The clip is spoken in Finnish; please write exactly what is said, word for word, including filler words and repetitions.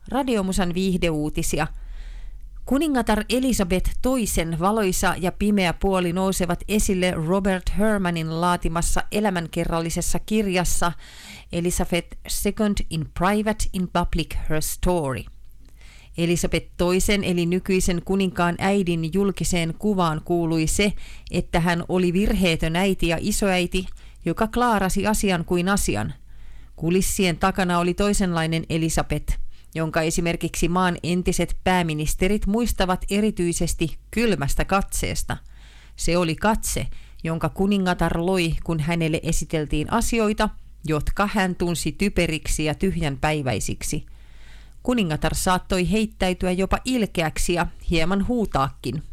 Radiomusan viihdeuutisia. Kuningatar Elisabeth toisen valoisa ja pimeä puoli nousevat esille Robert Hermanin laatimassa elämänkerrallisessa kirjassa Elizabeth Second in Private in Public Her Story. Elisabeth toisen eli nykyisen kuninkaan äidin julkiseen kuvaan kuului se, että hän oli virheetön äiti ja isoäiti, joka klaarasi asian kuin asian. Kulissien takana oli toisenlainen Elisabeth, jonka esimerkiksi maan entiset pääministerit muistavat erityisesti kylmästä katseesta. Se oli katse, jonka kuningatar loi, kun hänelle esiteltiin asioita, jotka hän tunsi typeriksi ja tyhjänpäiväisiksi. Kuningatar saattoi heittäytyä jopa ilkeäksi ja hieman huutaakin.